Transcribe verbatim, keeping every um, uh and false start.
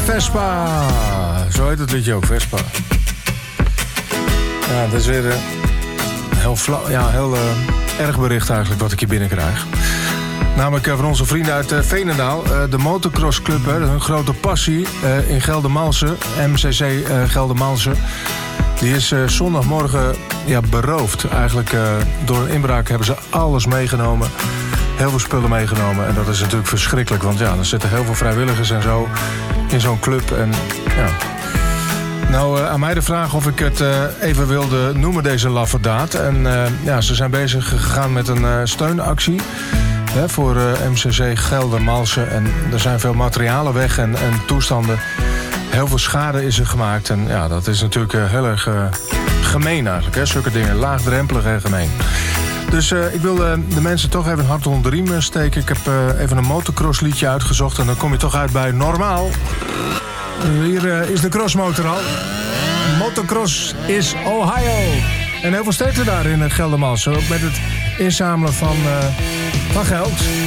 Vespa. Zo heet het liedje ook, Vespa. Ja, dat is weer uh, heel, flauw, ja, heel uh, erg bericht eigenlijk wat ik hier binnenkrijg. Namelijk uh, van onze vrienden uit uh, Veenendaal. Uh, de motocrossclub, hè, hun grote passie uh, in Geldermalsen. M C C uh, Geldermalsen. Die is uh, zondagmorgen ja, beroofd. Eigenlijk uh, door een inbraak hebben ze alles meegenomen. Heel veel spullen meegenomen. En dat is natuurlijk verschrikkelijk. Want ja, er zitten heel veel vrijwilligers en zo in zo'n club. En ja. Nou, uh, aan mij de vraag of ik het uh, even wilde noemen, deze lafferdaad. En uh, ja, ze zijn bezig gegaan met een uh, steunactie. Hè, voor uh, M C C Geldermalsen. En er zijn veel materialen weg en, en toestanden. Heel veel schade is er gemaakt. En ja, dat is natuurlijk uh, heel erg uh, gemeen eigenlijk. Hè? Zulke dingen, laagdrempelig en gemeen. Dus uh, ik wil uh, de mensen toch even een hart onder de riem steken. Ik heb uh, even een motocross liedje uitgezocht. En dan kom je toch uit bij Normaal. Hier uh, is de crossmotor al. Motocross is Ohio. En heel veel steden daar in Geldermalsen. Ook met het inzamelen van, uh, van geld.